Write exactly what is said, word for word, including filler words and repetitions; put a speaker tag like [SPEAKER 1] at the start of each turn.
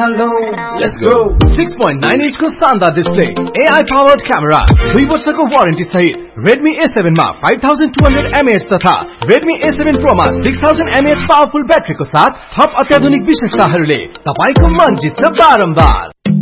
[SPEAKER 1] hello, let's go.
[SPEAKER 2] six point nine inch को शानदार display, A I powered camera, दुई वर्षको वारेन्टी सहित Redmi A seven मा five thousand two hundred milliamp hour तथा Redmi A seven Pro मा six thousand milliamp hour powerful ब्याट्रीको साथ थप अत्याधुनिक विशेषताहरूले तपाईको मन जित्न बारम्बार।